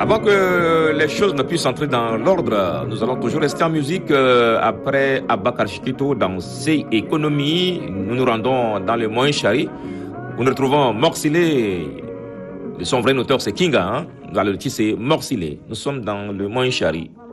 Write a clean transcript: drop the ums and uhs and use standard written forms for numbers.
Avant que les choses ne puissent entrer dans l'ordre, nous allons toujours rester en musique. Après Abakar Chikito dans C'est Économie, nous nous rendons dans le Moïnchari où nous retrouvons Morsilé. Son vrai auteur, c'est Kinga. Dans le titre, c'est Morsilé. Nous sommes dans le Moïnchari.